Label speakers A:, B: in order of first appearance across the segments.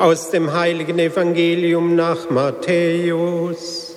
A: Aus dem heiligen Evangelium nach Matthäus.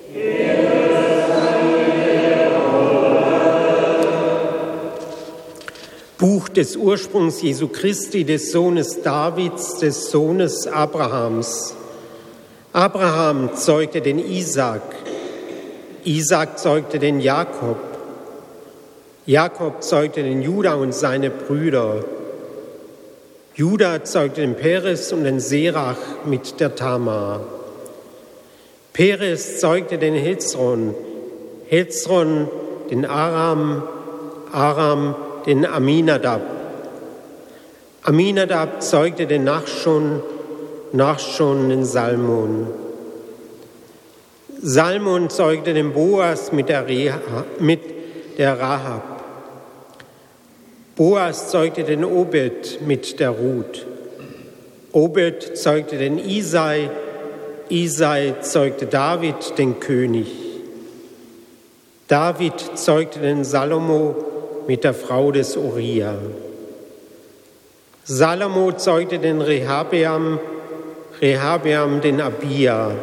A: Buch des Ursprungs Jesu Christi, des Sohnes Davids, des Sohnes Abrahams. Abraham zeugte den Isaak, Isaak zeugte den Jakob, Jakob zeugte den Juda und seine Brüder. Juda zeugte den Peres und den Serach mit der Tamar. Peres zeugte den Hezron, Hezron den Aram, Aram den Aminadab. Aminadab zeugte den Nachschon, Nachschon den Salmon. Salmon zeugte den Boas mit der Rahab. Boas zeugte den Obed mit der Ruth. Obed zeugte den Isai, Isai zeugte David, den König. David zeugte den Salomo mit der Frau des Uria. Salomo zeugte den Rehabeam, Rehabeam den Abia,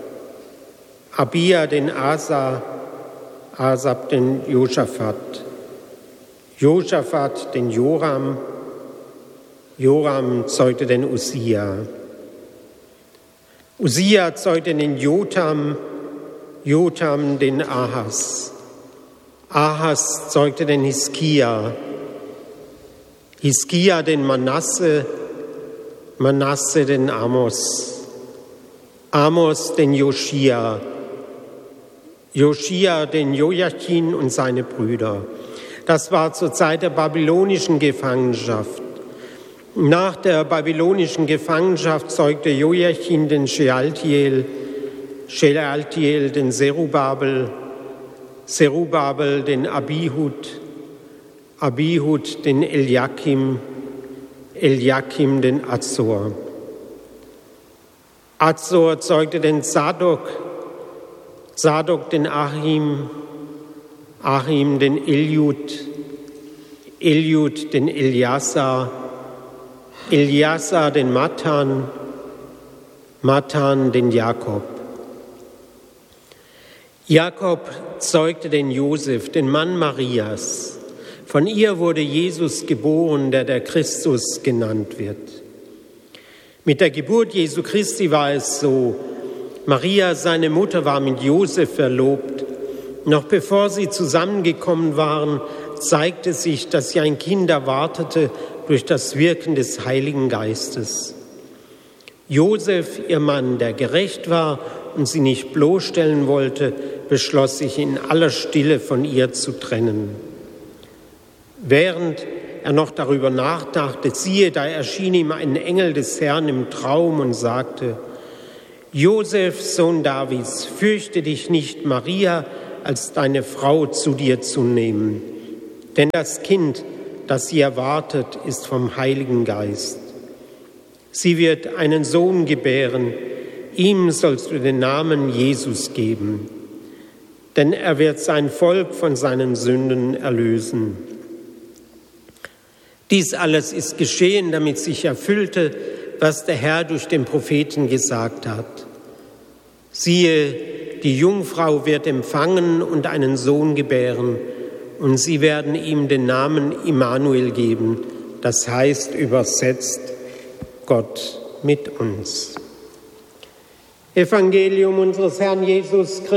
A: Abia den Asa, Asab den Josaphat, Josaphat den Joram, Joram zeugte den Usia. Usia zeugte den Jotam, Jotam den Ahas. Ahas zeugte den Hiskia, Hiskia den Manasse, Manasse den Amos, Amos den Joschia, Joschia den Joachim und seine Brüder. Das war zur Zeit der babylonischen Gefangenschaft. Nach der babylonischen Gefangenschaft zeugte Joachim den Shealtiel, Shealtiel den Zerubabel, Zerubabel den Abihud, Abihud den Eliakim, Eliakim den Azor. Azor zeugte den Zadok, Zadok den Achim, Achim den Eliud, Eliud den Eliasar, Eliasar den Matan, Matan den Jakob. Jakob zeugte den Josef, den Mann Marias. Von ihr wurde Jesus geboren, der Christus genannt wird. Mit der Geburt Jesu Christi war es so: Maria, seine Mutter, war mit Josef verlobt. Noch bevor sie zusammengekommen waren, zeigte sich, dass sie ein Kind erwartete durch das Wirken des Heiligen Geistes. Josef, ihr Mann, der gerecht war und sie nicht bloßstellen wollte, beschloss sich in aller Stille von ihr zu trennen. Während er noch darüber nachdachte, siehe, da erschien ihm ein Engel des Herrn im Traum und sagte: Josef, Sohn Davids, fürchte dich nicht, Maria als deine Frau zu dir zu nehmen, denn das Kind, das sie erwartet, ist vom Heiligen Geist. Sie wird einen Sohn gebären, ihm sollst du den Namen Jesus geben, denn er wird sein Volk von seinen Sünden erlösen. Dies alles ist geschehen, damit sich erfüllte, was der Herr durch den Propheten gesagt hat. Siehe, die Jungfrau wird empfangen und einen Sohn gebären, und sie werden ihm den Namen Immanuel geben, das heißt übersetzt Gott mit uns. Evangelium unseres Herrn Jesus Christus.